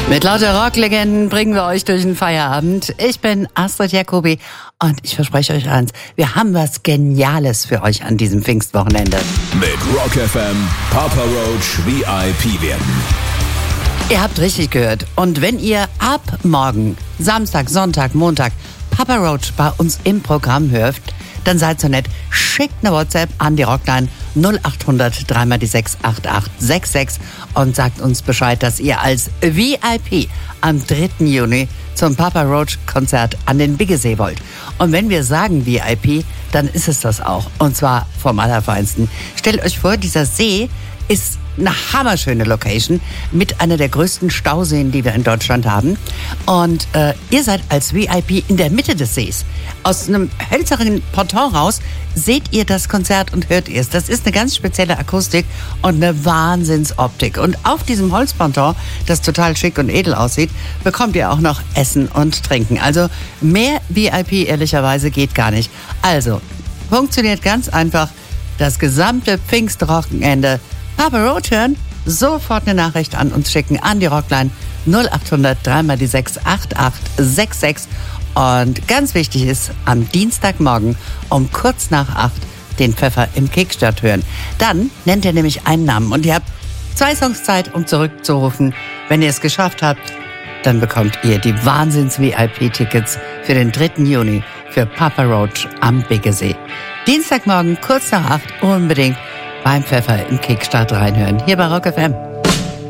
Mit lauter Rocklegenden bringen wir euch durch den Feierabend. Ich bin Astrid Jacobi und ich verspreche euch eins, wir haben was Geniales für euch an diesem Pfingstwochenende. Mit Rock FM Papa Roach VIP werden. Ihr habt richtig gehört. Und wenn ihr ab morgen, Samstag, Sonntag, Montag, Papa Roach bei uns im Programm hört, dann seid so nett, schickt eine WhatsApp an die Rockline 0800 3 die 68866 und sagt uns Bescheid, dass ihr als VIP am 3. Juni zum Papa Roach Konzert an den Biggesee wollt. Und wenn wir sagen VIP, dann ist es das auch. Und zwar vom Allerfeinsten. Stellt euch vor, dieser See ist eine hammerschöne Location mit einer der größten Stauseen, die wir in Deutschland haben. Und ihr seid als VIP in der Mitte des Sees. Aus einem hölzernen Ponton raus seht ihr das Konzert und hört ihr es. Das ist eine ganz spezielle Akustik und eine Wahnsinnsoptik. Und auf diesem Holzponton, das total schick und edel aussieht, bekommt ihr auch noch Essen und Trinken. Also mehr VIP ehrlicherweise geht gar nicht. Also, funktioniert ganz einfach. Das gesamte Pfingstwochenende Papa Roach hören, sofort eine Nachricht an uns schicken an die Rockline 0800 3 die 68866. Und ganz wichtig ist, am Dienstagmorgen um kurz nach 8 den Pfeffer im Kickstart hören. Dann nennt ihr nämlich einen Namen und ihr habt 2 Songs Zeit, um zurückzurufen. Wenn ihr es geschafft habt, dann bekommt ihr die Wahnsinns-VIP-Tickets für den 3. Juni für Papa Roach am Biggesee. Dienstagmorgen kurz nach 8 unbedingt beim Pfeffer im Kickstart reinhören. Hier bei Rock FM.